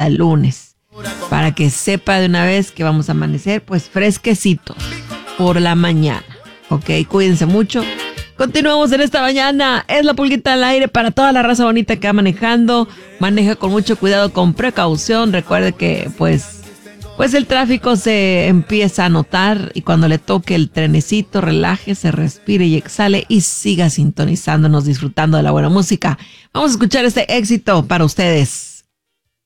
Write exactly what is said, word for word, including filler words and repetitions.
día lunes, para que sepa de una vez que vamos a amanecer pues fresquecitos por la mañana. Ok, cuídense mucho. Continuamos en esta mañana. Es la pulguita al aire para toda la raza bonita que va manejando. Maneja con mucho cuidado, con precaución. Recuerde que pues, pues el tráfico se empieza a notar y cuando le toque el trenecito, relaje, se respire y exhale y siga sintonizándonos, disfrutando de la buena música. Vamos a escuchar este éxito para ustedes.